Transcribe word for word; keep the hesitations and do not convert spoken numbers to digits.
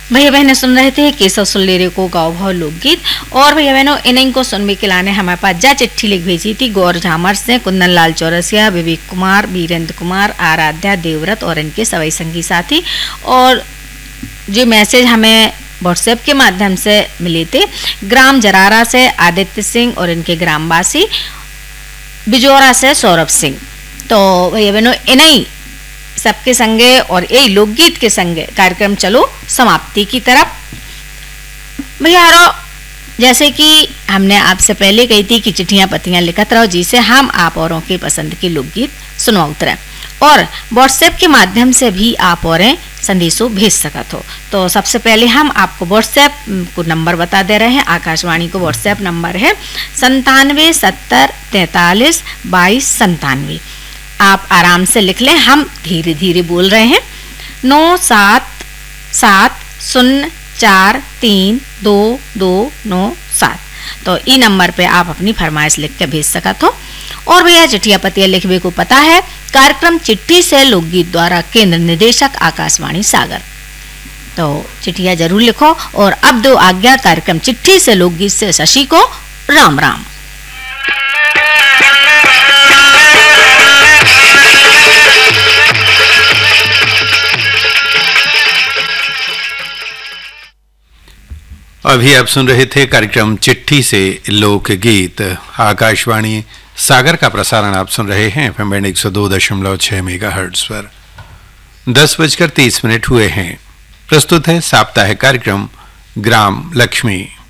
भैया बहने सुन रहे थे केशव सुल्लेरे को गाँव भाव लोकगीत। और भैया बहनों इन्हीं को सुनने के लाने हमारे पास जा चिट्ठी लिख भेजी थी गौर झामर से कुंदन लाल चौरसिया, विवेक कुमार, वीरेंद्र कुमार, आराध्या, देवव्रत और इनके सभी संगी साथी। और जो मैसेज हमें व्हाट्सएप के माध्यम से मिले थे ग्राम जरारा से आदित्य सिंह और इनके ग्रामवासी, बिजोरा से सौरभ सिंह। तो भैया बहनों इन्हीं सबके संगे और यही लोकगीत के संगे कार्यक्रम चलो समाप्ति की तरफ। भैया जैसे कि हमने आपसे पहले कही थी कि चिट्ठियां पत्तियां लिखत रहो जिसे हम आप औरों के पसंद के लोकगीत सुनवा उतरे, और व्हाट्सएप के माध्यम से भी आप और संदेशों भेज सकत हो। तो सबसे पहले हम आपको व्हाट्सएप को नंबर बता दे रहे हैं। आकाशवाणी को व्हाट्सएप नंबर है संतानवे सत्तर तैतालीस बाईस संतानवे। आप आराम से लिख लें, हम धीरे धीरे बोल रहे हैं। नौ सात सात शून्य चार तीन दो दो नौ सात। तो ई नंबर पे आप अपनी फरमाइश लिख के भेज सकत हो। और भैया चिट्ठिया पतिया लिखवे को पता है कार्यक्रम चिट्ठी से लोकगीत द्वारा केंद्र निदेशक आकाशवाणी सागर। तो चिट्ठिया जरूर लिखो। और अब दो आज्ञा कार्यक्रम चिट्ठी से लोकगीत से शशि को राम राम। अभी आप सुन रहे थे कार्यक्रम चिट्ठी से लोकगीत। आकाशवाणी सागर का प्रसारण आप सुन रहे हैं एफएम बैंड एक सौ दो दशमलव छह मेगाहर्ट्ज पर। दस बजकर तीस मिनट हुए हैं। प्रस्तुत है साप्ताहिक कार्यक्रम ग्राम लक्ष्मी।